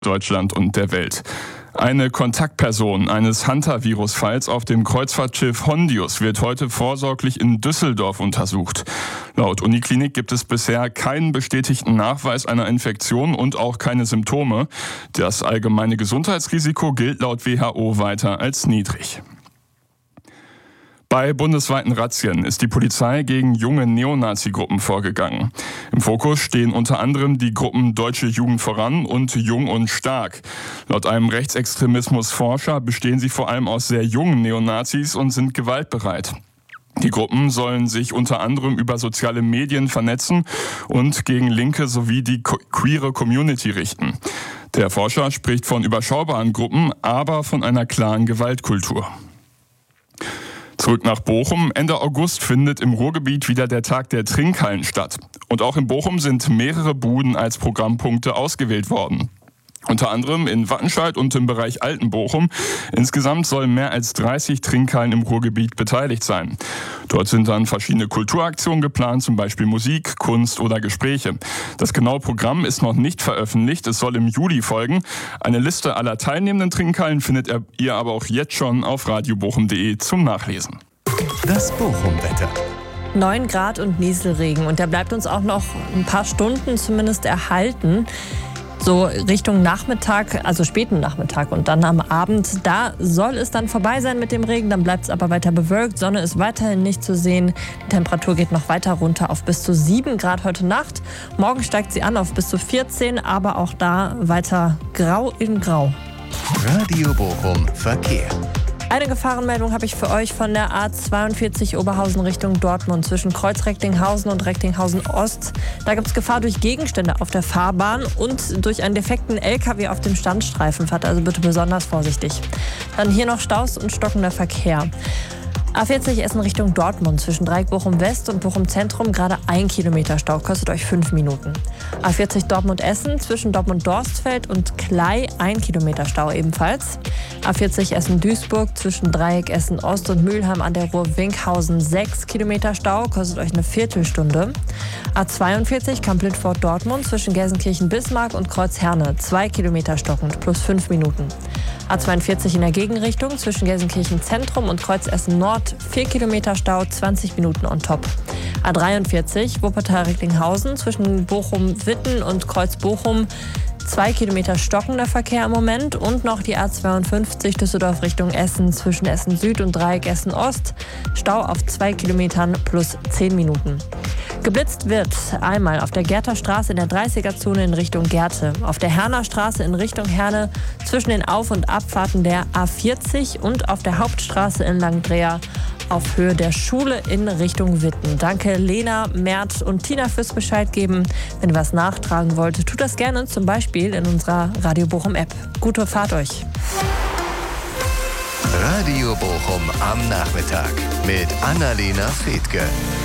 Deutschland und der Welt. Eine Kontaktperson eines Hunter-Virus-Falls auf dem Kreuzfahrtschiff Hondius wird heute vorsorglich in Düsseldorf untersucht. Laut Uniklinik gibt es bisher keinen bestätigten Nachweis einer Infektion und auch keine Symptome. Das allgemeine Gesundheitsrisiko gilt laut WHO weiter als niedrig. Bei bundesweiten Razzien ist die Polizei gegen junge Neonazi-Gruppen vorgegangen. Im Fokus stehen unter anderem die Gruppen Deutsche Jugend voran und Jung und Stark. Laut einem Rechtsextremismusforscher bestehen sie vor allem aus sehr jungen Neonazis und sind gewaltbereit. Die Gruppen sollen sich unter anderem über soziale Medien vernetzen und gegen Linke sowie die queere Community richten. Der Forscher spricht von überschaubaren Gruppen, aber von einer klaren Gewaltkultur. Zurück nach Bochum. Ende August findet im Ruhrgebiet wieder der Tag der Trinkhallen statt. Und auch in Bochum sind mehrere Buden als Programmpunkte ausgewählt worden. Unter anderem in Wattenscheid und im Bereich Altenbochum. Insgesamt sollen mehr als 30 Trinkhallen im Ruhrgebiet beteiligt sein. Dort sind dann verschiedene Kulturaktionen geplant, zum Beispiel Musik, Kunst oder Gespräche. Das genaue Programm ist noch nicht veröffentlicht, es soll im Juli folgen. Eine Liste aller teilnehmenden Trinkhallen findet ihr aber auch jetzt schon auf radiobochum.de zum Nachlesen. Das Bochum-Wetter. 9 Grad und Nieselregen und der bleibt uns auch noch ein paar Stunden zumindest erhalten. So Richtung Nachmittag, also späten Nachmittag und dann am Abend, da soll es dann vorbei sein mit dem Regen, dann bleibt es aber weiter bewölkt, Sonne ist weiterhin nicht zu sehen, die Temperatur geht noch weiter runter auf bis zu 7 Grad heute Nacht. Morgen steigt sie an auf bis zu 14, aber auch da weiter grau in grau. Radio Bochum Verkehr. Eine Gefahrenmeldung habe ich für euch von der A42 Oberhausen Richtung Dortmund zwischen Kreuz-Recklinghausen und Recklinghausen-Ost. Da gibt es Gefahr durch Gegenstände auf der Fahrbahn und durch einen defekten LKW auf dem Standstreifen. Fahrt also bitte besonders vorsichtig. Dann hier noch Staus und stockender Verkehr. A40 Essen Richtung Dortmund zwischen Dreieck Bochum West und Bochum Zentrum gerade 1 Kilometer Stau, kostet euch 5 Minuten. A40 Dortmund Essen zwischen Dortmund Dorstfeld und Klei 1 Kilometer Stau ebenfalls. A40 Essen Duisburg zwischen Dreieck Essen Ost und Mülheim an der Ruhr-Winkhausen 6 Kilometer Stau, kostet euch eine Viertelstunde. A42 Kamp-Lintfort Dortmund zwischen Gelsenkirchen Bismarck und Kreuz Herne 2 Kilometer stockend plus 5 Minuten. A42 in der Gegenrichtung zwischen Gelsenkirchen Zentrum und Kreuz Essen Nord 4 Kilometer Stau, 20 Minuten on top. A43 Wuppertal-Recklinghausen zwischen Bochum-Witten und Kreuz Bochum 2 Kilometer stockender Verkehr im Moment und noch die A52 Düsseldorf Richtung Essen zwischen Essen Süd und Dreieck Essen Ost. Stau auf 2 Kilometern plus 10 Minuten. Geblitzt wird einmal auf der Gerther Straße in der 30er-Zone in Richtung Gerte, auf der Herner Straße in Richtung Herne zwischen den Auf- und Abfahrten der A40 und auf der Hauptstraße in Langdreher auf Höhe der Schule in Richtung Witten. Danke Lena, Mert und Tina fürs Bescheid geben. Wenn ihr was nachtragen wollt, tut das gerne, zum Beispiel in unserer Radio Bochum App. Gute Fahrt euch. Radio Bochum am Nachmittag mit Annalena Fethke.